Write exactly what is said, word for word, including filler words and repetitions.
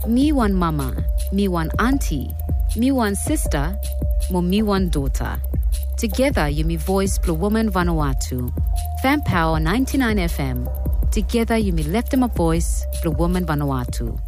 Me one mama, me one auntie, me one sister, mo me one daughter. Together you me voice Blue Woman Vanuatu. Fan Power ninety-nine F M. Together you me left them a voice Blue Woman Vanuatu.